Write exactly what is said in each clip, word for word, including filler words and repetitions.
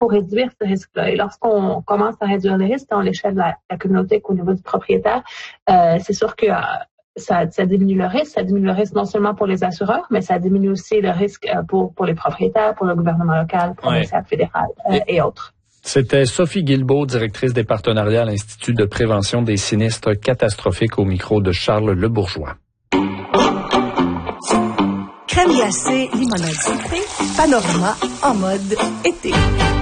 pour réduire ce risque-là. Et lorsqu'on commence à réduire le risque dans l'échelle de la, la communauté qu'au niveau du propriétaire, euh, c'est sûr que euh, ça, ça diminue le risque. Ça diminue le risque non seulement pour les assureurs, mais ça diminue aussi le risque euh, pour, pour les propriétaires, pour le gouvernement local, provincial, ouais. fédéral euh, et, et autres. C'était Sophie Guilbeault, directrice des partenariats à l'Institut de prévention des sinistres catastrophiques au micro de Charles Lebourgeois. Crème glacée, limonade sucrée, panorama en mode été.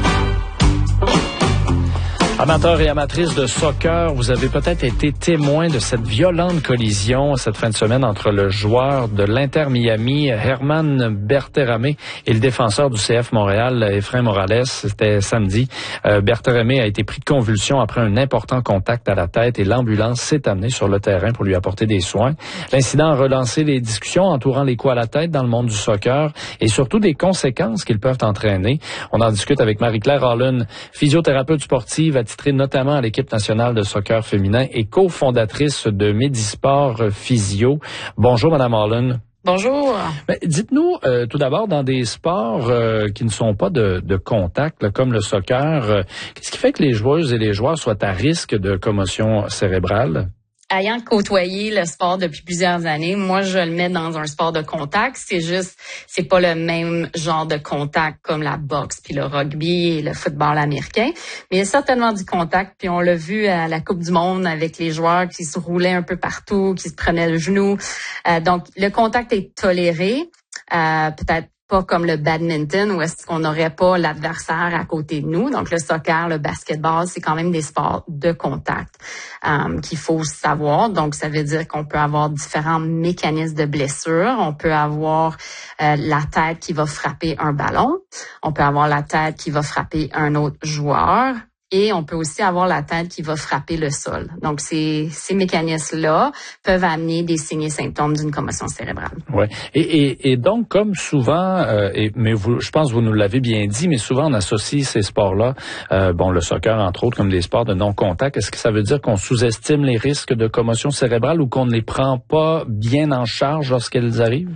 Amateurs et amatrices de soccer, vous avez peut-être été témoins de cette violente collision cette fin de semaine entre le joueur de l'Inter Miami, Herman Berterame, et le défenseur du C F Montréal, Efrain Morales. C'était samedi. Euh, Berterame a été pris de convulsions après un important contact à la tête et l'ambulance s'est amenée sur le terrain pour lui apporter des soins. L'incident a relancé les discussions entourant les coups à la tête dans le monde du soccer et surtout des conséquences qu'ils peuvent entraîner. On en discute avec Marie-Claire Holland, physiothérapeute sportive, attitrée notamment à l'équipe nationale de soccer féminin et cofondatrice de Medisport Physio. Bonjour, Madame Holland. Bonjour. Ben, dites-nous, euh, tout d'abord, dans des sports euh, qui ne sont pas de, de contact, là, comme le soccer, euh, qu'est-ce qui fait que les joueuses et les joueurs soient à risque de commotion cérébrale? Ayant côtoyé le sport depuis plusieurs années, moi, je le mets dans un sport de contact. C'est juste, c'est pas le même genre de contact comme la boxe, puis le rugby et le football américain. Mais il y a certainement du contact, puis on l'a vu à la Coupe du Monde avec les joueurs qui se roulaient un peu partout, qui se prenaient le genou. Euh, donc, le contact est toléré, euh, peut-être pas comme le badminton où est-ce qu'on n'aurait pas l'adversaire à côté de nous. Donc, le soccer, le basketball, c'est quand même des sports de contact euh, qu'il faut savoir. Donc, ça veut dire qu'on peut avoir différents mécanismes de blessure. On peut avoir euh, la tête qui va frapper un ballon. On peut avoir la tête qui va frapper un autre joueur. Et on peut aussi avoir la tête qui va frapper le sol. Donc, ces, ces mécanismes-là peuvent amener des signes et symptômes d'une commotion cérébrale. Ouais. Et, et, et donc, comme souvent, euh, et, mais vous, je pense que vous nous l'avez bien dit, mais souvent on associe ces sports-là, euh, bon, le soccer entre autres, comme des sports de non-contact. Est-ce que ça veut dire qu'on sous-estime les risques de commotion cérébrale ou qu'on ne les prend pas bien en charge lorsqu'elles arrivent?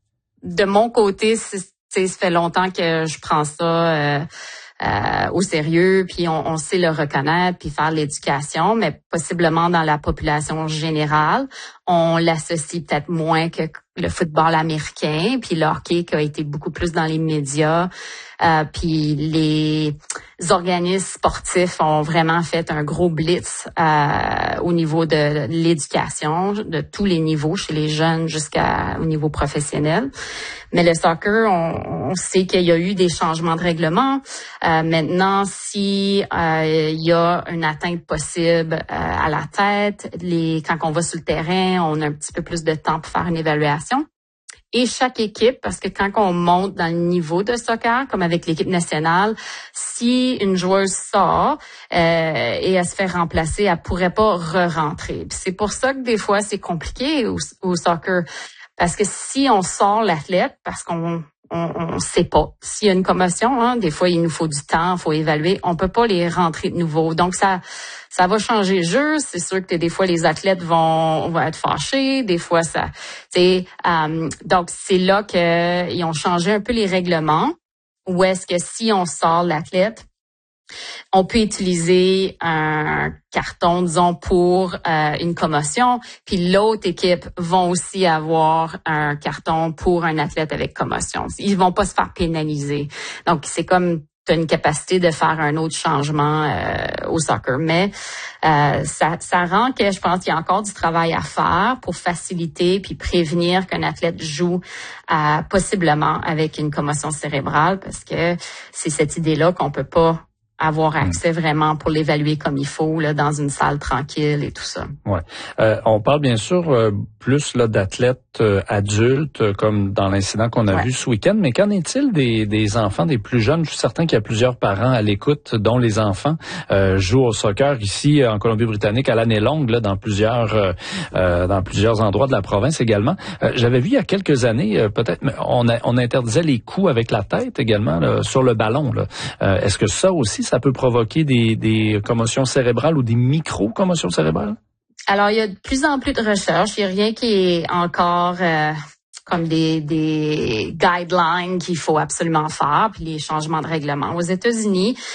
De mon côté, c'est, ça fait longtemps que je prends ça. Euh, Euh, au sérieux, puis on, on sait le reconnaître, puis faire l'éducation, mais possiblement dans la population générale, on l'associe peut-être moins que le football américain, puis le hockey qui a été beaucoup plus dans les médias, euh, puis les organismes sportifs ont vraiment fait un gros blitz euh, au niveau de l'éducation, de tous les niveaux, chez les jeunes jusqu'au niveau professionnel. Mais le soccer, on, on sait qu'il y a eu des changements de règlement. Euh, maintenant, si euh, il y a une atteinte possible euh, à la tête, les quand on va sur le terrain, on a un petit peu plus de temps pour faire une évaluation. Et chaque équipe, parce que quand on monte dans le niveau de soccer, comme avec l'équipe nationale, si une joueuse sort euh, et elle se fait remplacer, elle pourrait pas re-rentrer. Puis c'est pour ça que des fois, c'est compliqué au, au soccer. Parce que si on sort l'athlète, parce qu'on on, on sait pas s'il y a une commotion, hein, des fois il nous faut du temps, il faut évaluer, on peut pas les rentrer de nouveau. Donc ça ça va changer le jeu. C'est sûr que des fois les athlètes vont vont être fâchés, des fois ça, tu sais, euh, donc c'est là que ils ont changé un peu les règlements. Où est-ce que si on sort l'athlète, on peut utiliser un carton, disons, pour euh, une commotion, puis l'autre équipe vont aussi avoir un carton pour un athlète avec commotion. Ils vont pas se faire pénaliser. Donc, c'est comme tu as une capacité de faire un autre changement euh, au soccer. Mais euh, ça, ça rend que je pense qu'il y a encore du travail à faire pour faciliter puis prévenir qu'un athlète joue euh, possiblement avec une commotion cérébrale, parce que c'est cette idée-là qu'on peut pas avoir accès vraiment pour l'évaluer comme il faut là dans une salle tranquille et tout ça. Ouais. Euh, on parle bien sûr euh, plus là d'athlètes euh, adultes euh, comme dans l'incident qu'on a ouais. vu ce week-end, mais qu'en est-il des des enfants, des plus jeunes? Je suis certain qu'il y a plusieurs parents à l'écoute dont les enfants euh, jouent au soccer ici en Colombie-Britannique à l'année longue là dans plusieurs euh, euh, dans plusieurs endroits de la province également. Euh, j'avais vu il y a quelques années euh, peut-être on a, on interdisait les coups avec la tête également là, sur le ballon là. Euh, est-ce que ça aussi ça peut provoquer des, des commotions cérébrales ou des micro-commotions cérébrales? Alors, il y a de plus en plus de recherches. Il n'y a rien qui est encore euh, comme des, des guidelines qu'il faut absolument faire, puis les changements de règlement. Aux États-Unis,